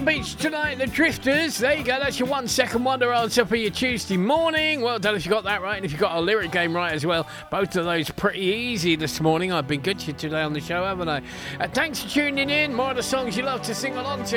Beach tonight, the Drifters. There you go, that's your 1 second wonder answer for your Tuesday morning. Well done if you got that right, and if you got a lyric game right as well. Both of those pretty easy this morning. I've been good to you today on the show, haven't I? Thanks for tuning in. More of the songs you love to sing along to.